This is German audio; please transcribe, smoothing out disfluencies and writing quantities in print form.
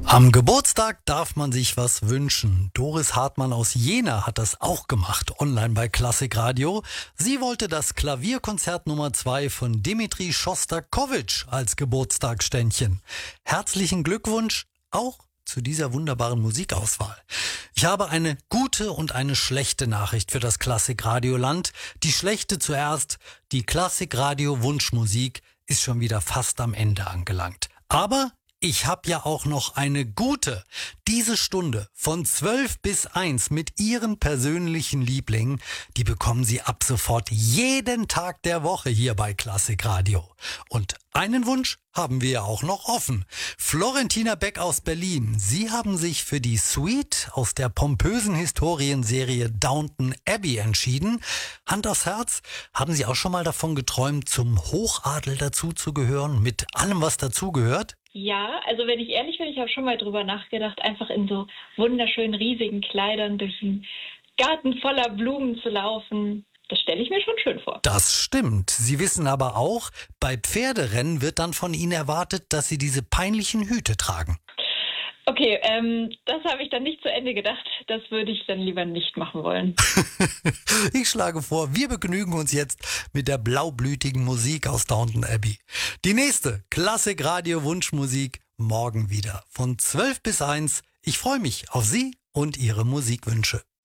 Am Geburtstag darf man sich was wünschen. Doris Hartmann aus Jena hat das auch gemacht, online bei Klassik Radio. Sie wollte das Klavierkonzert Nummer 2 von Dimitri Schostakowitsch als Geburtstagsständchen. Herzlichen Glückwunsch auch zu dieser wunderbaren Musikauswahl. Ich habe eine gute und eine schlechte Nachricht für das Klassik Radio Land. Die schlechte zuerst: die Klassik Radio Wunschmusik ist schon wieder fast am Ende angelangt. Aber ich habe ja auch noch eine gute. Diese Stunde von 12 bis 1 mit Ihren persönlichen Lieblingen, die bekommen Sie ab sofort jeden Tag der Woche hier bei Klassik Radio. Und einen Wunsch haben wir ja auch noch offen. Florentina Beck aus Berlin. Sie haben sich für die Suite aus der pompösen Historienserie Downton Abbey entschieden. Hand aufs Herz, haben Sie auch schon mal davon geträumt, zum Hochadel dazuzugehören, mit allem, was dazugehört? Ja, also wenn ich ehrlich bin, ich habe schon mal drüber nachgedacht, einfach in so wunderschönen, riesigen Kleidern durch einen Garten voller Blumen zu laufen. Das stelle ich mir schon schön vor. Das stimmt. Sie wissen aber auch, bei Pferderennen wird dann von Ihnen erwartet, dass Sie diese peinlichen Hüte tragen. Okay, das habe ich dann nicht zu Ende gedacht. Das würde ich dann lieber nicht machen wollen. Ich schlage vor, wir begnügen uns jetzt mit der blaublütigen Musik aus Downton Abbey. Die nächste Klassik Radio Wunschmusik morgen wieder von 12 bis 1. Ich freue mich auf Sie und Ihre Musikwünsche.